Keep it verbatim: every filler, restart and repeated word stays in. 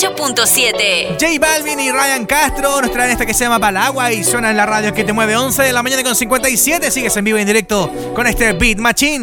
ocho punto siete. J Balvin y Ryan Castro nos traen esta que se llama Palagua y suena en la radio que te mueve. Once de la mañana con cincuenta y siete. Sigues en vivo y en directo con este Beat Machine.